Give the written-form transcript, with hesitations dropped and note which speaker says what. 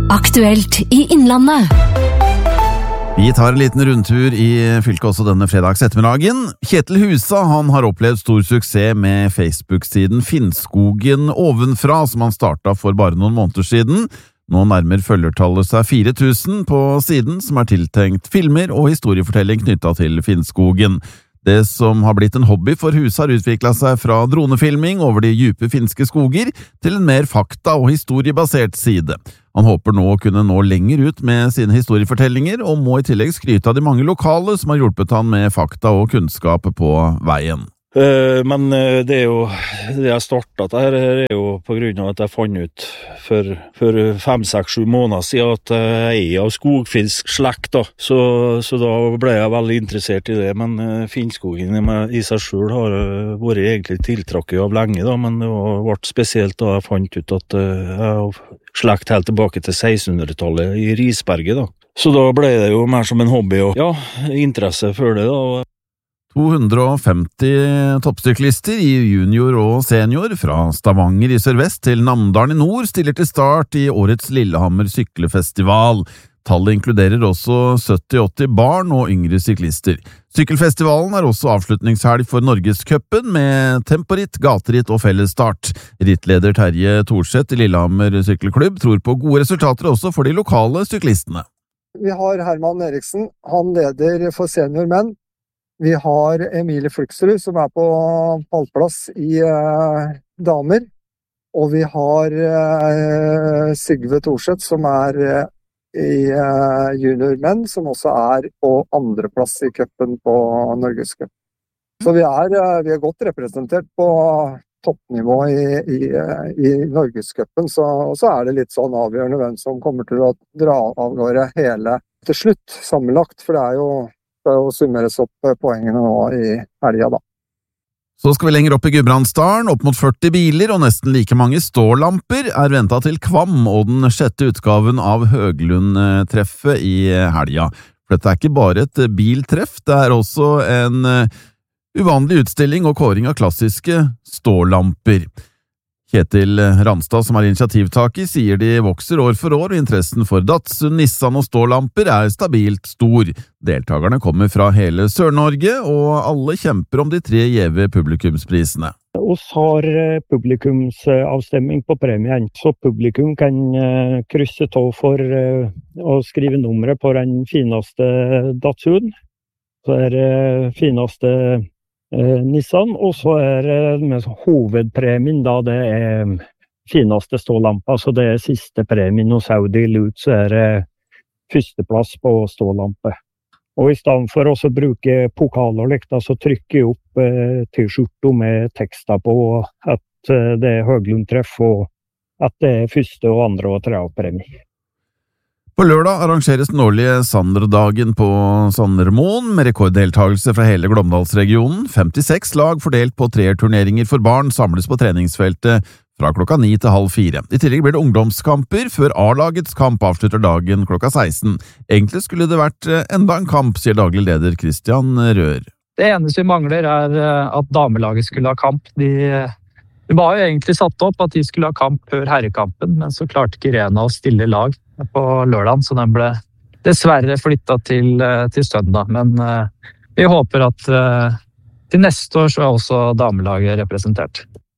Speaker 1: Aktuelt i Innlandet.
Speaker 2: Vi tar en liten rundtur i fylket også denne fredags ettermiddagen. Kjetil Husa, han har opplevd stor suksess med Facebook-siden Finnskogen ovenfra, som han startet for bare noen måneder siden. Nå nærmer følgertallet seg 4000 på siden, som er tiltenkt filmer og historiefortelling knyttet til Finnskogen. Det som har blitt en hobby for Husa har utviklet seg fra dronefilming over de dype finske skoger til en mer fakta- og historiebasert side. Han håper nå å kunne nå lenger ut med sine historiefortellinger, og må i tillegg skryte av de mange lokale som har hjulpet han med fakta og kunnskap på veien.
Speaker 3: Men det er jo det jeg startet her er jo på grunn av at jeg fant ut for 5-6-7 måneder siden at jeg er av skogfinsk slekt da. Så da ble jeg veldig interessert i det, men Finnskogen i seg selv har vært egentlig tiltrakket av lenge da, men det ble spesielt da jeg fant ut at jeg har slekt helt tilbake til 1600-tallet i Risberget da. Så da ble det jo mer som en hobby og ja, interesse for det da.
Speaker 2: 250 toppsyklister i junior og senior fra Stavanger i sørvest til Namdalen i nord stiller til start i årets Lillehammer syklefestival. Tallet inkluderer også 70-80 barn og yngre syklister. Sykkelfestivalen er også avslutningshelg for Norgescupen med temporitt, gateritt og fellesstart. Rittleder Terje Thorseth i Lillehammer sykkelklubb tror på gode resultater også for de lokale syklistene.
Speaker 4: Vi har Herman Eriksen, han leder for senior menn. Vi har Emilie Fluxrud som er på pallplass i damer, og vi har Sigve Thorseth som er i juniormenn, som også er på andreplass i cupen på Norgescup. Så vi er godt representert på toppnivå i Norgescupen, så er det litt sånn avgjørende hvem som kommer til å dra av gårde hele til slutt sammenlagt, for det er jo og summeres opp poengene nå i helga da.
Speaker 2: Så skal vi lenger opp i Gudbrandsdalen, opp mot 40 biler og nesten like mange stålamper er ventet til Kvam og den 6. utgaven av Høglund-treffet i helga. For dette er ikke bare et biltreff, det er også en uvanlig utstilling og kåring av klassiske stålamper. Kjetil Ranstad, som er initiativtaker, sier de vokser år for år, og interessen for Datsun, Nissan og stålamper er stabilt stor. Deltakerne kommer fra hele Sør-Norge, og alle kjemper om de 3 gjeve publikumsprisene.
Speaker 5: Oss har publikumsavstemming på premien, så publikum kan krysse av for å skrive nummeret på den fineste Datsun, så er det fineste Nissan, og så er hovedpremien da det er fineste stålampa, så det er siste premien hos Audi Lut, så er det førsteplass på stålampe. Og i stedet for å bruke pokaler likt, så trykker jeg opp T-skjorter med tekster på at det er Høglund-treff, og at det er første og andre og tredje premie.
Speaker 2: På lørdag arrangeres den årlige Sanderdagen på Sandermoen med rekorddeltagelse fra hele Glåmdalsregionen. 56 lag fordelt på 3 turneringer for barn samles på treningsfeltet fra klokka 9 til halv 4. I tillegg blir det ungdomskamper før A-lagets kamp avslutter dagen klokka 16. Egentlig skulle det vært enda en kamp, sier daglig leder Christian Rør.
Speaker 6: Det eneste vi mangler er at damelaget skulle ha kamp. Det var jo egentlig satt opp at de skulle ha kamp før herrekampen, men så klarte ikke Rena å stille lag på lørdagen, så den ble dessverre flyttet til søndag. Men vi håper at til neste år så er også damelaget representert.